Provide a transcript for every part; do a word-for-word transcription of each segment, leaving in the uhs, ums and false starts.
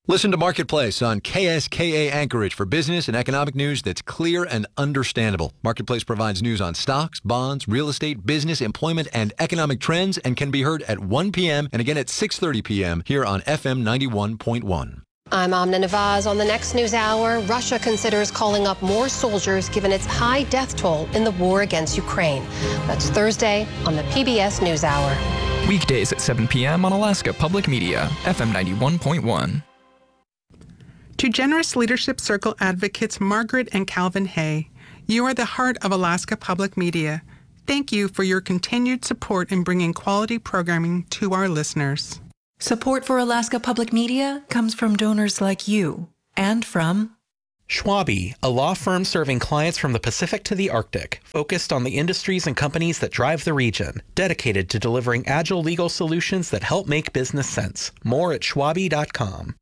Listen to Marketplace on K S K A Anchorage for business and economic news that's clear and understandable. Marketplace provides news on stocks, bonds, real estate, business, employment, and economic trends and can be heard at one p.m. and again at six thirty p.m. here on F M ninety-one point one. I'm Amna Nawaz. On the next news hour, Russia considers calling up more soldiers given its high death toll in the war against Ukraine. That's Thursday on the P B S NewsHour. Weekdays at seven p.m. on Alaska Public Media, F M ninety-one point one. To Generous Leadership Circle advocates Margaret and Calvin Hay, you are the heart of Alaska Public Media. Thank you for your continued support in bringing quality programming to our listeners. Support for Alaska Public Media comes from donors like you and from Schwabe, a law firm serving clients from the Pacific to the Arctic, focused on the industries and companies that drive the region, dedicated to delivering agile legal solutions that help make business sense. More at schwabe dot com.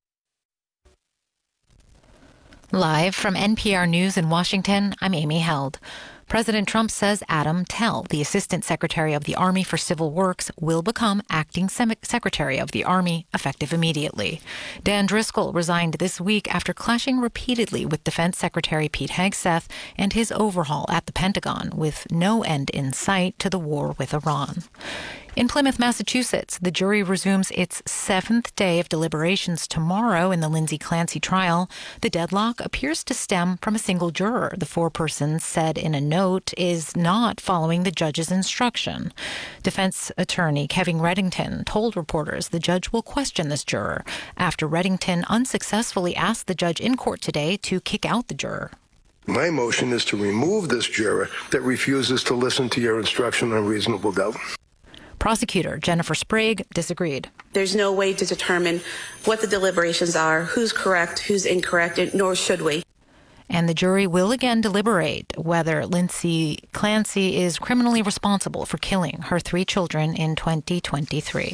Live from N P R News in Washington, I'm Amy Held. President Trump says Adam Tell, the Assistant Secretary of the Army for Civil Works, will become Acting Secretary of the Army effective immediately. Dan Driscoll resigned this week after clashing repeatedly with Defense Secretary Pete Hegseth and his overhaul at the Pentagon, with no end in sight to the war with Iran. In Plymouth, Massachusetts, the jury resumes its seventh day of deliberations tomorrow in the Lindsay Clancy trial. The deadlock appears to stem from a single juror. The foreperson said in a note is not following the judge's instruction. Defense attorney Kevin Reddington told reporters the judge will question this juror after Reddington unsuccessfully asked the judge in court today to kick out the juror. My motion is to remove this juror that refuses to listen to your instruction on reasonable doubt. Prosecutor Jennifer Sprague disagreed. There's no way to determine what the deliberations are, who's correct, who's incorrect, nor should we. And the jury will again deliberate whether Lindsay Clancy is criminally responsible for killing her three children in twenty twenty-three.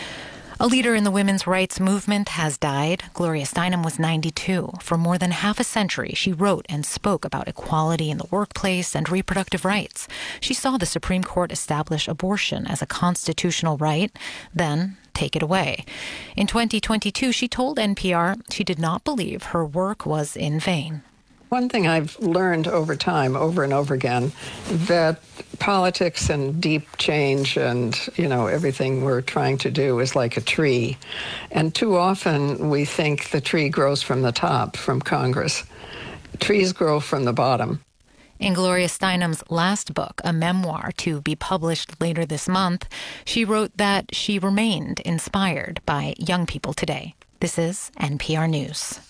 A leader in the women's rights movement has died. Gloria Steinem was ninety-two. For more than half a century, she wrote and spoke about equality in the workplace and reproductive rights. She saw the Supreme Court establish abortion as a constitutional right, then take it away. In twenty twenty-two, she told N P R she did not believe her work was in vain. One thing I've learned over time, over and over again, that politics and deep change and, you know, everything we're trying to do is like a tree. And too often we think the tree grows from the top, from Congress. Trees grow from the bottom. In Gloria Steinem's last book, a memoir to be published later this month, she wrote that she remained inspired by young people today. This is N P R News.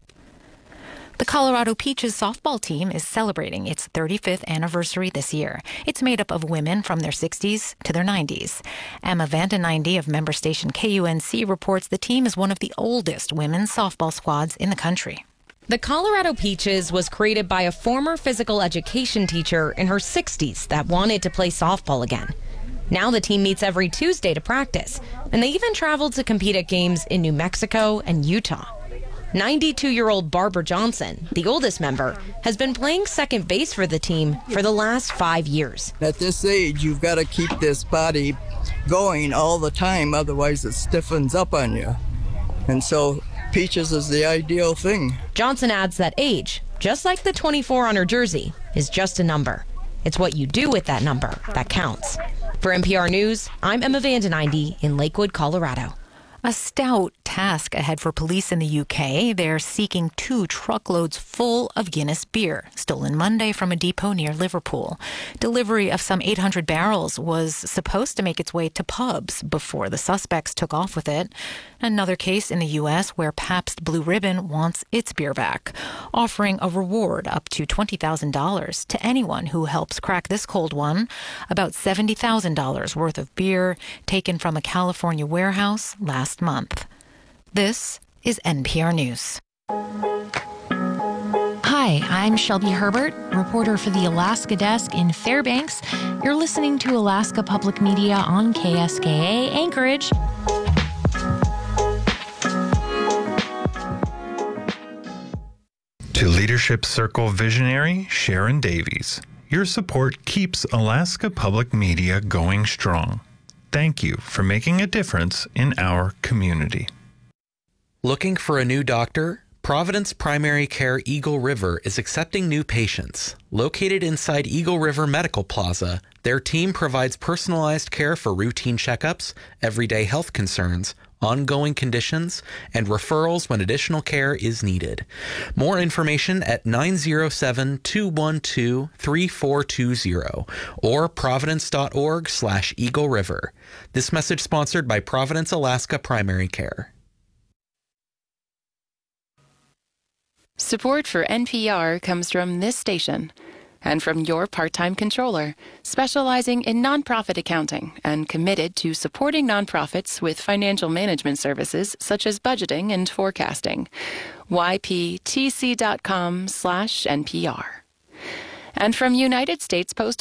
The Colorado Peaches softball team is celebrating its thirty-fifth anniversary this year. It's made up of women from their sixties to their nineties. Emma Vandeninde of member station K U N C reports the team is one of the oldest women's softball squads in the country. The Colorado Peaches was created by a former physical education teacher in her sixties that wanted to play softball again. Now the team meets every Tuesday to practice, and they even traveled to compete at games in New Mexico and Utah. ninety-two-year-old Barbara Johnson, the oldest member, has been playing second base for the team for the last five years. At this age, you've got to keep this body going all the time, otherwise it stiffens up on you. And so Peaches is the ideal thing. Johnson adds that age, just like the twenty-four on her jersey, is just a number. It's what you do with that number that counts. For N P R News, I'm Emma Vandeninde in Lakewood, Colorado. A stout task ahead for police in the U K. They're seeking two truckloads full of Guinness beer, stolen Monday from a depot near Liverpool. Delivery of some eight hundred barrels was supposed to make its way to pubs before the suspects took off with it. Another case in the U S where Pabst Blue Ribbon wants its beer back, offering a reward up to twenty thousand dollars to anyone who helps crack this cold one. About seventy thousand dollars worth of beer taken from a California warehouse last month. This is N P R News. Hi, I'm Shelby Herbert, reporter for the Alaska Desk in Fairbanks. You're listening to Alaska Public Media on K S K A Anchorage. To Leadership Circle visionary Sharon Davies, your support keeps Alaska Public Media going strong. Thank you for making a difference in our community. Looking for a new doctor? Providence Primary Care Eagle River is accepting new patients. Located inside Eagle River Medical Plaza, their team provides personalized care for routine checkups, everyday health concerns, ongoing conditions, and referrals when additional care is needed. More information at nine oh seven, two one two, three four two zero or providence.org slash Eagle River. This message sponsored by Providence, Alaska Primary Care. Support for N P R comes from this station and from your part-time controller, specializing in nonprofit accounting and committed to supporting nonprofits with financial management services such as budgeting and forecasting. Y P T C dot com slash N P R. And from United States Postal